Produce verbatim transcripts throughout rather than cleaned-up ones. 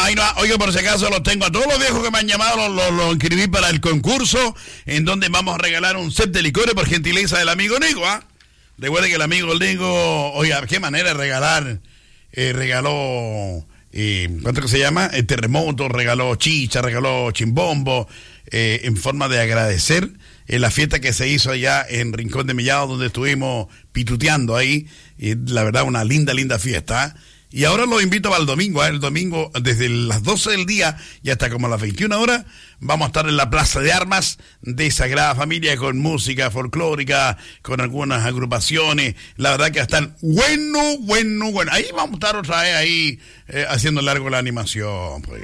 ahí no. Oiga, por si acaso los tengo a todos los viejos que me han llamado, los, los, los inscribí para el concurso, en donde vamos a regalar un set de licores por gentileza del amigo Nico, ¿ah? ¿eh? Recuerde que el amigo Nico, oiga, qué manera de regalar, eh, regaló, eh, ¿cuánto que se llama? El terremoto, regaló chicha, regaló chimbombo, eh, en forma de agradecer en la fiesta que se hizo allá en Rincón de Mellado, donde estuvimos pituteando ahí, y la verdad una linda, linda fiesta, ¿eh? Y ahora los invito al domingo, ¿eh? El domingo desde las doce del día y hasta como las veintiuna horas vamos a estar en la Plaza de Armas de Sagrada Familia con música folclórica, con algunas agrupaciones. La verdad que están bueno, bueno, bueno. Ahí vamos a estar otra vez ahí eh, haciendo largo la animación. Pues, ¿eh?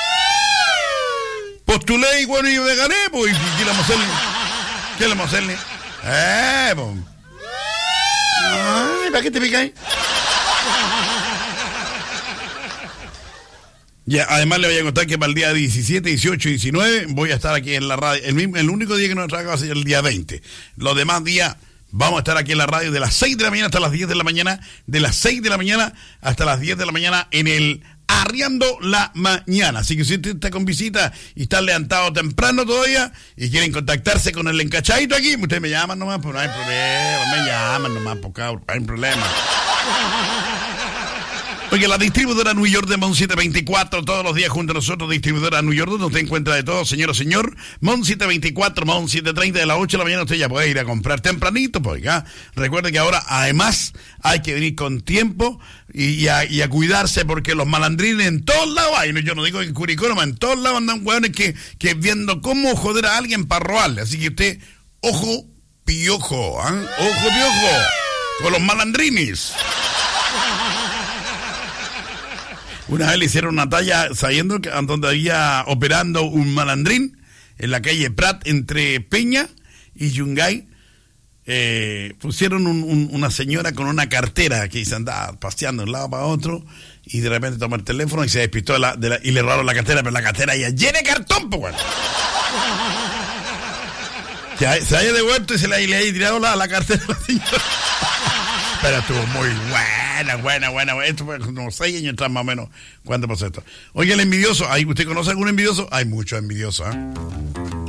Postulé y bueno, y me gané, pues. ¿Qué le vamos a hacerle? ¿Qué le vamos a hacerle? Eh, pues. Ay, ¿para qué te picáis? Ya, además le voy a contar que para el día diecisiete, dieciocho y diecinueve voy a estar aquí en la radio. El, mismo, el único día que no trabajo va a ser el día veinte. Los demás días vamos a estar aquí en la radio de las seis de la mañana hasta las diez de la mañana. De las seis de la mañana hasta las diez de la mañana en el Arriando la Mañana. Así que si usted está con visita y está levantado temprano todavía y quieren contactarse con el encachadito aquí, ustedes me llaman nomás, pues no hay problema. Me llaman nomás, pues no hay problema. Oye, la distribuidora New York de Mon siete veinticuatro, todos los días junto a nosotros, distribuidora New York, donde usted encuentra de todo, señor o señor. Mon siete veinticuatro, Mon siete treinta, de las ocho de la mañana usted ya puede ir a comprar tempranito, pues ya. Recuerde que ahora, además, hay que venir con tiempo y, y, a, y a cuidarse, porque los malandrines en todos lados hay. Yo no digo en Curicó, nomás, en todos lados andan hueones que, que viendo cómo joder a alguien para robarle. Así que usted, ojo piojo, ¿eh? Ojo piojo con los malandrines. Una vez le hicieron una talla sabiendo que donde había operando un malandrín en la calle Prat entre Peña y Yungay. Eh, pusieron un, un, una señora con una cartera que se andaba paseando de un lado para otro y de repente tomó el teléfono y se despistó de la, de la, y le robaron la cartera, pero la cartera ya llena de cartón, pues bueno. Que se haya devuelto y se le, le haya tirado la, la cartera a la señora. Pero estuvo muy buena, buena, buena. Esto fue como seis años atrás más o menos cuando pasó esto. Oye, el envidioso, ¿usted conoce algún envidioso? Hay muchos envidiosos, ¿eh?